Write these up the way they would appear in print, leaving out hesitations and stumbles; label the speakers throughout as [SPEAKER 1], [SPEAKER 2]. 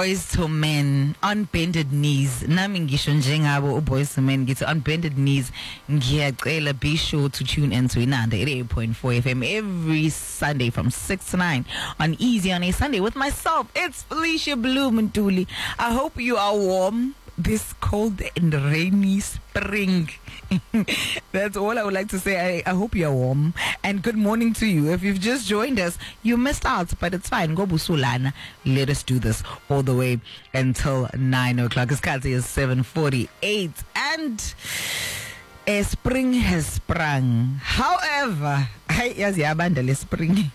[SPEAKER 1] Boys to Men on bended knees. Nami ngisho njengabo Boys to Men ngithi on bended knees. Ngiyacela be sure to tune into Inanda 88.4 FM every Sunday from 6 to 9 on Easy on a Sunday with myself. It's Felicia Blumentuli. I hope you are warm this cold and rainy spring. That's all I would like to say. I hope you're warm. And good morning to you. If you've just joined us, you missed out, but it's fine. Go Busulana. Let us do this all the way until 9 o'clock. It's 7:48. And spring has sprung. However, yazi abandale spring.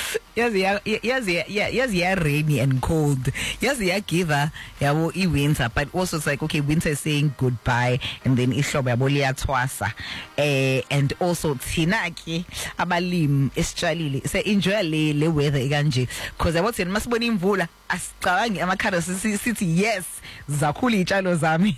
[SPEAKER 1] yazi rainy and cold. Yazi giver yabo winter, but also it's like okay, winter is saying goodbye, and then ihlobo yabo liyatwasa. And also thinaki abalim esitshalile. Say enjoy le weather ikanje, because I was in masibona imvula asicabangi amakhara sithi yes zakhula itshalo zami.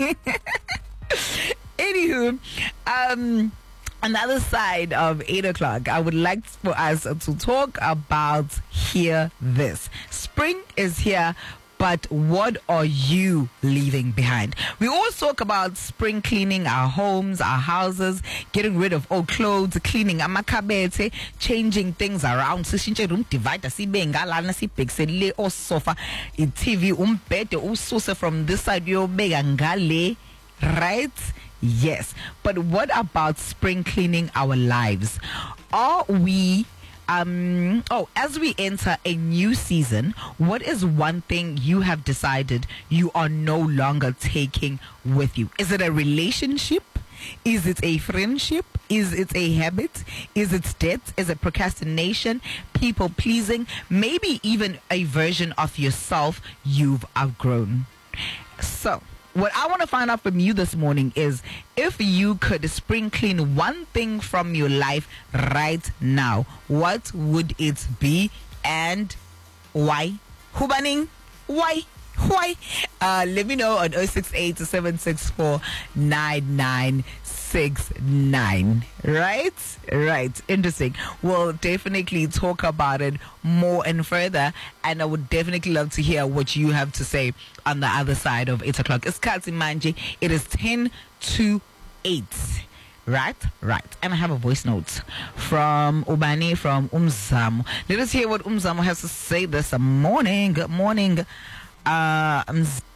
[SPEAKER 1] Anywho, on the other side of 8 o'clock, I would like for us to talk about Hear This. Spring is here, but what are you leaving behind? We all talk about spring cleaning our homes, our houses, getting rid of old clothes, cleaning amakhabethe, changing things around. Sishintshe room divider sibe ngalana sibhekisele o sofa, TV umbhede ususe from this side uyobeka ngale, right? Yes, but what about spring cleaning our lives? Are we as we enter a new season, what is one thing you have decided you are no longer taking with you? Is it a relationship? Is it a friendship? Is it a habit? Is it debt? Is it procrastination? People pleasing? Maybe even a version of yourself you've outgrown. So what I want to find out from you this morning is if you could spring clean one thing from your life right now, what would it be and why? Hubaning, why? Why? Let me know on 068 764 9969. Right. Interesting. We'll definitely talk about it more and further, and I would definitely love to hear what you have to say on the other side of 8 o'clock. It's Katsi Manji. It is 10 to 8. Right. And I have a voice note from Ubani from Umzamo. Let us hear what Umzamo has to say this morning. Good morning.